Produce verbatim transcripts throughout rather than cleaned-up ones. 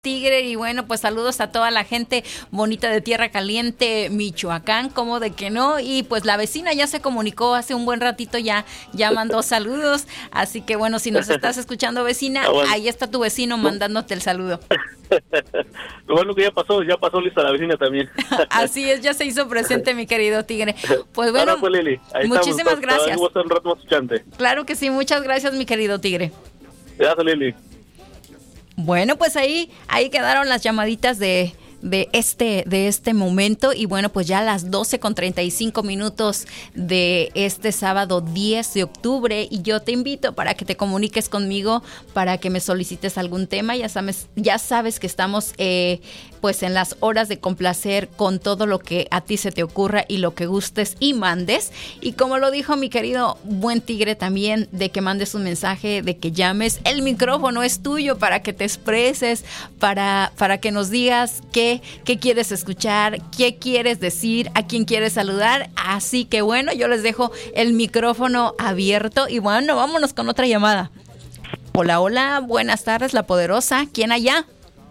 Tigre, y bueno, pues saludos a toda la gente bonita de Tierra Caliente, Michoacán, como de que no, y pues la vecina ya se comunicó hace un buen ratito, ya, ya mandó saludos, así que bueno, si nos estás escuchando, vecina, ah, bueno. Ahí está tu vecino mandándote el saludo. Lo bueno que ya pasó, ya pasó lista la vecina también. Así es, ya se hizo presente, mi querido Tigre. Pues bueno, pues, Lili, muchísimas estamos, gracias. Un rato más escuchante. Claro que sí, muchas gracias, mi querido Tigre. Gracias, Lili. Bueno, pues ahí, ahí quedaron las llamaditas de, de este, de este momento, y bueno, pues ya a las doce con treinta y cinco minutos de este sábado diez de octubre, y yo te invito para que te comuniques conmigo, para que me solicites algún tema. Ya sabes, ya sabes que estamos eh, pues en las horas de complacer con todo lo que a ti se te ocurra y lo que gustes y mandes. Y como lo dijo mi querido buen Tigre también, de que mandes un mensaje, de que llames. El micrófono es tuyo para que te expreses, para, para que nos digas qué, qué quieres escuchar, qué quieres decir, a quién quieres saludar. Así que bueno, yo les dejo el micrófono abierto y bueno, vámonos con otra llamada. Hola, hola, buenas tardes, La Poderosa. ¿Quién allá?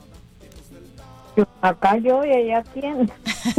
Acá yo y allá quién.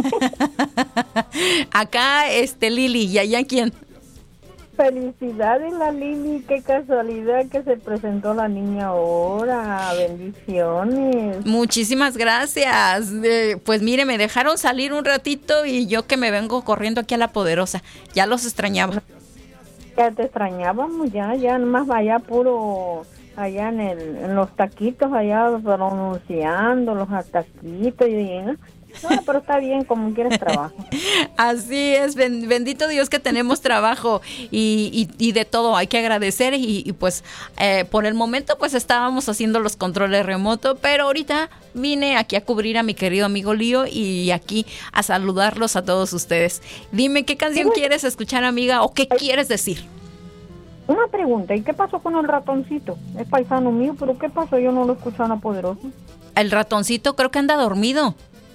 Acá este Lili, y allá quién. Felicidades, la Lili, qué casualidad que se presentó la niña ahora. Bendiciones. Muchísimas gracias. Eh, pues mire, me dejaron salir un ratito y yo que me vengo corriendo aquí a La Poderosa. Ya los extrañaba. Ya te extrañábamos, ya, ya nomás allá puro, allá en el, en los taquitos, allá pronunciando los taquitos y ¿no? No, pero está bien, como quieres trabajo. Así es, bendito Dios que tenemos trabajo y, y, y de todo hay que agradecer y, y pues eh, por el momento pues estábamos haciendo los controles remotos, pero ahorita vine aquí a cubrir a mi querido amigo Lío y aquí a saludarlos a todos ustedes. Dime, ¿qué canción ¿Sí? quieres escuchar, amiga, o qué Ay. quieres decir? Una pregunta, ¿y qué pasó con el ratoncito? Es paisano mío, pero ¿qué pasó? Yo no lo escuché a La Poderosa. El ratoncito creo que anda dormido.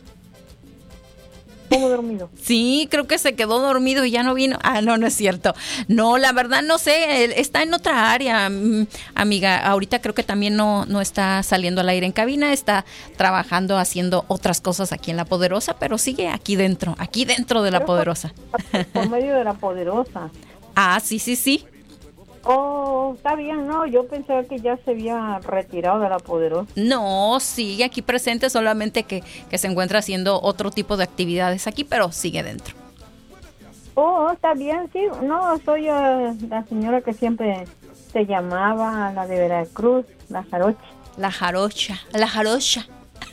¿Cómo dormido? Sí, creo que se quedó dormido y ya no vino. Ah, no, no es cierto. No, la verdad no sé, él está en otra área, amiga. Ahorita creo que también no, no está saliendo al aire en cabina, está trabajando, haciendo otras cosas aquí en La Poderosa, pero sigue aquí dentro, aquí dentro de La pero Poderosa. Por, por medio de La Poderosa. Ah, sí, sí, sí. Oh, está bien, no, yo pensé que ya se había retirado de La Poderosa. No, sigue aquí presente, solamente que, que se encuentra haciendo otro tipo de actividades aquí, pero sigue dentro. Oh, está bien, sí, no, soy uh, la señora que siempre se llamaba, la de Veracruz, la jarocha. La jarocha, la jarocha.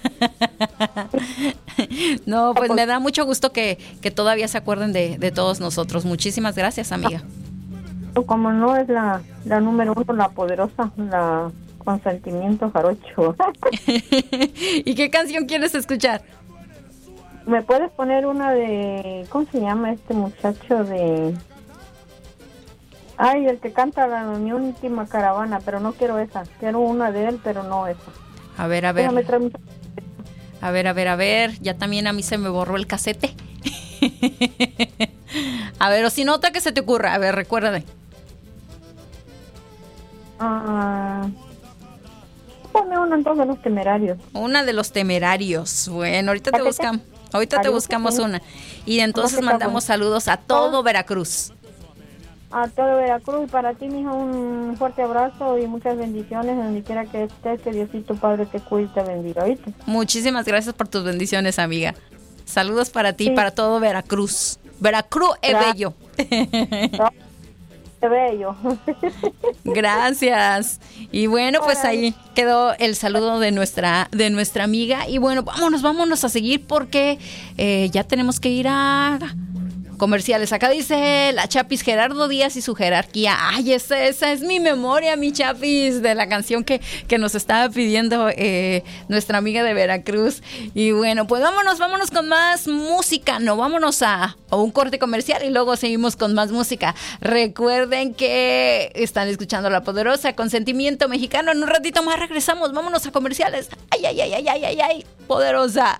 No, pues me da mucho gusto que, que todavía se acuerden de, de todos nosotros. Muchísimas gracias, amiga. Como no es la, la número uno, La Poderosa, la consentimiento jarocho. ¿Y qué canción quieres escuchar? ¿Me puedes poner una de, ¿cómo se llama este muchacho de? Ay, el que canta la Mi Última Caravana, pero no quiero esa, quiero una de él, pero no esa. A ver, a ver. Déjame traer... A ver, a ver, a ver, ya también a mí se me borró el casete. A ver, o si no, otra que se te ocurra, a ver, recuérdate. Ah, ponme una entonces de Los Temerarios. Una de Los Temerarios. Bueno, ahorita te buscamos, ahorita te buscamos una. Y entonces mandamos saludos a todo Veracruz. A todo Veracruz, y para ti, mija, un fuerte abrazo y muchas bendiciones donde quiera que estés, que Diosito Padre te cuide y te bendiga, ¿oíste? Muchísimas gracias por tus bendiciones, amiga. Saludos para ti y sí. para todo Veracruz. Veracruz es bello. Bello. Gracias. Y bueno, pues ahí quedó el saludo de nuestra de nuestra amiga. Y bueno, vámonos, vámonos a seguir porque eh, ya tenemos que ir a comerciales. Acá dice la Chapis, Gerardo Díaz y su jerarquía. Ay, esa, esa es mi memoria, mi Chapis, de la canción que, que nos estaba pidiendo eh, nuestra amiga de Veracruz. Y bueno, pues vámonos, vámonos con más música. No, vámonos a, a un corte comercial y luego seguimos con más música. Recuerden que están escuchando La Poderosa, Consentimiento Mexicano. En un ratito más regresamos. Vámonos a comerciales. Ay, ay, ay, ay, ay, ay, ay. Poderosa.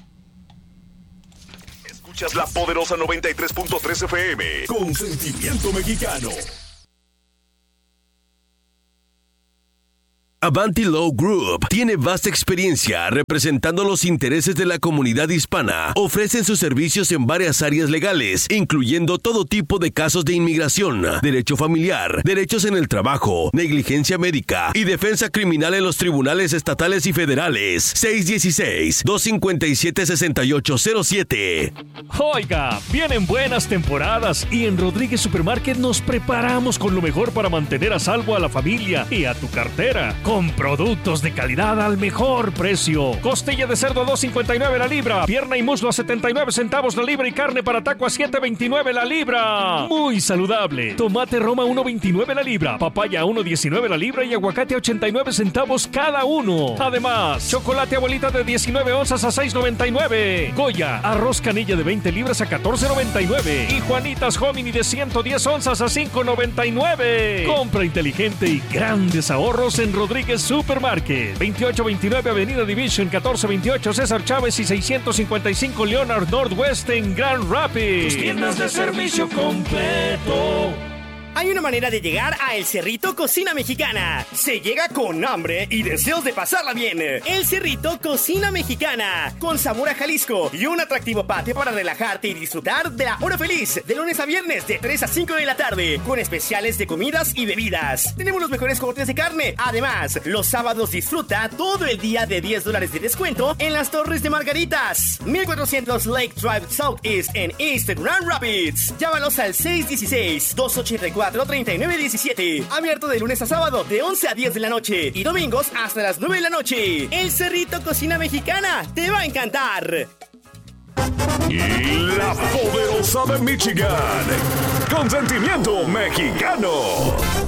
Escuchas La Poderosa noventa y tres punto tres F M. Consentimiento Mexicano. Avanti Law Group tiene vasta experiencia representando los intereses de la comunidad hispana. Ofrecen sus servicios en varias áreas legales, incluyendo todo tipo de casos de inmigración, derecho familiar, derechos en el trabajo, negligencia médica y defensa criminal en los tribunales estatales y federales. seis uno seis, dos cinco siete, seis ocho cero siete. Oiga, vienen buenas temporadas y en Rodríguez Supermarket nos preparamos con lo mejor para mantener a salvo a la familia y a tu cartera. Con productos de calidad al mejor precio. Costilla de cerdo a dos cincuenta y nueve la libra. Pierna y muslo a setenta y nueve centavos la libra y carne para taco a siete veintinueve la libra. Muy saludable. Tomate Roma a uno veintinueve la libra. Papaya a uno diecinueve la libra y aguacate a ochenta y nueve centavos cada uno. Además, chocolate abuelita de diecinueve onzas a seis noventa y nueve. Goya, arroz canilla de veinte libras a catorce noventa y nueve. Y Juanitas Hominy de ciento diez onzas a cinco noventa y nueve. Compra inteligente y grandes ahorros en Rodríguez Supermarket. veintiocho veintinueve Avenida Division, catorce veintiocho César Chávez y seiscientos cincuenta y cinco Leonard Northwest en Grand Rapids. Tus tiendas de servicio completo. Hay una manera de llegar a El Cerrito Cocina Mexicana. Se llega con hambre y deseos de pasarla bien. El Cerrito Cocina Mexicana, con sabor a Jalisco y un atractivo patio para relajarte y disfrutar de la hora feliz. De lunes a viernes, de tres a cinco de la tarde, con especiales de comidas y bebidas. Tenemos los mejores cortes de carne. Además, los sábados disfruta todo el día de diez dólares de descuento en las Torres de Margaritas. mil cuatrocientos Lake Drive Southeast en East Grand Rapids. Llámalos al seis uno seis, dos ocho cuatro, treinta y nueve diecisiete. Abierto de lunes a sábado de once a diez de la noche y domingos hasta las nueve de la noche. El Cerrito Cocina Mexicana te va a encantar. La Poderosa de Michigan. Consentimiento mexicano.